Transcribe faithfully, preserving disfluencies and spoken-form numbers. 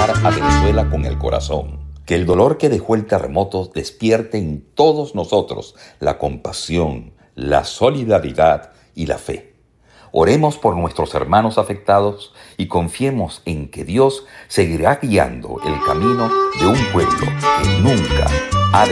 mirar a Venezuela con el corazón. Que el dolor que dejó el terremoto despierte en todos nosotros la compasión, la solidaridad y la fe. Oremos por nuestros hermanos afectados y confiemos en que Dios seguirá guiando el camino de un pueblo que nunca ha